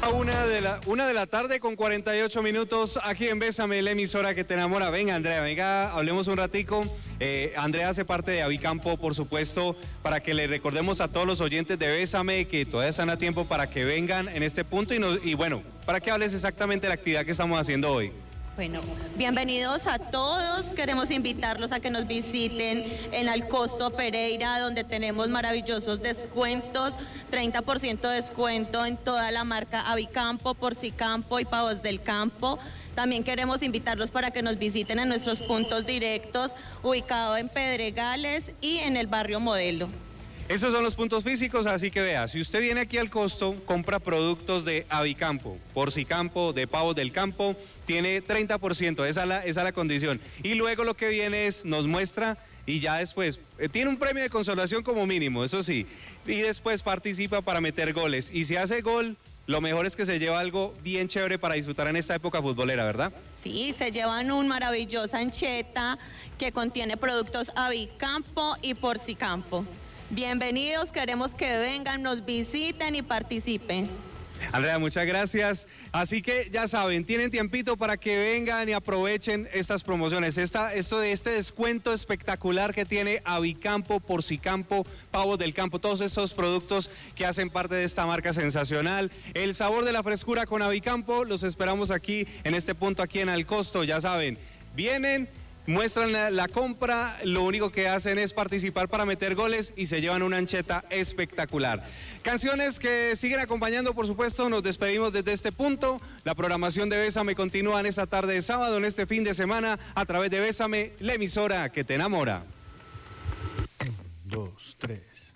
A una de la tarde con 48 minutos aquí en Bésame, la emisora que te enamora. Venga, Andrea, venga, hablemos un ratico. Andrea hace parte de Avicampo, por supuesto, para que le recordemos a todos los oyentes de Bésame que todavía están a tiempo para que vengan en este punto y bueno, para que hables exactamente de la actividad que estamos haciendo hoy. Bueno, bienvenidos a todos. Queremos invitarlos a que nos visiten en Alcosto Pereira, donde tenemos maravillosos descuentos, 30% de descuento en toda la marca Avicampo, Porcicampo y Pavos del Campo. También queremos invitarlos para que nos visiten en nuestros puntos directos, ubicados en Pedregales y en el barrio Modelo. Esos son los puntos físicos, así que vea, si usted viene aquí al Costo, compra productos de Avicampo, Porcicampo, de Pavos del Campo, tiene 30%, esa es la condición. Y luego lo que viene es, nos muestra y ya después, tiene un premio de consolación como mínimo, eso sí, y después participa para meter goles. Y si hace gol, lo mejor es que se lleva algo bien chévere para disfrutar en esta época futbolera, ¿verdad? Sí, se llevan una maravillosa ancheta que contiene productos Avicampo y Porcicampo. Bienvenidos, queremos que vengan, nos visiten y participen. Andrea, muchas gracias. Así que ya saben, tienen tiempito para que vengan y aprovechen estas promociones. Esto de este descuento espectacular que tiene Avicampo, Porcicampo, Pavos del Campo, todos estos productos que hacen parte de esta marca sensacional. El sabor de la frescura con Avicampo, los esperamos aquí en este punto, aquí en Alcosto, ya saben, vienen. Muestran la compra, lo único que hacen es participar para meter goles y se llevan una ancheta espectacular. Canciones que siguen acompañando, por supuesto, nos despedimos desde este punto. La programación de Bésame continúa en esta tarde de sábado, en este fin de semana, a través de Bésame, la emisora que te enamora. 1, 2, 3.